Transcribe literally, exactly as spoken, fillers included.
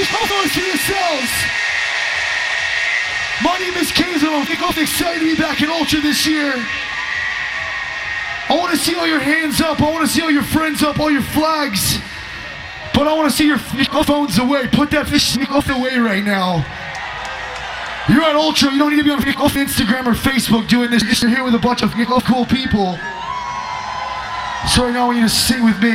these photos to yourselves. My name is Kaiser. I'm excited to be back in Ultra this year. I want to see all your hands up. I want to see all your friends up, all your flags. But I want to see your phones away. Put that fish off away right now. You're at Ultra. You don't need to be on Instagram or Facebook doing this. You're here with a bunch of cool people. So right now I want you to sing with me.